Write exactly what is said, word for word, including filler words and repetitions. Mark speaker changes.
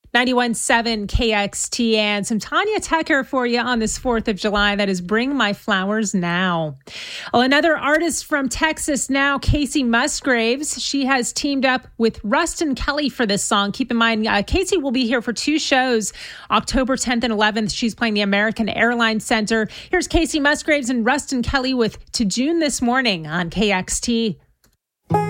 Speaker 1: ninety-one point seven K X T and some Tanya Tucker for you on this fourth of July. That is Bring My Flowers Now. Well, another artist from Texas now, Kacey Musgraves. She has teamed up with Ruston Kelly for this song. Keep in mind, uh, Kacey will be here for two shows, October tenth and eleventh. She's playing the American Airlines Center. Here's Kacey Musgraves and Ruston Kelly with To June This Morning on K X T.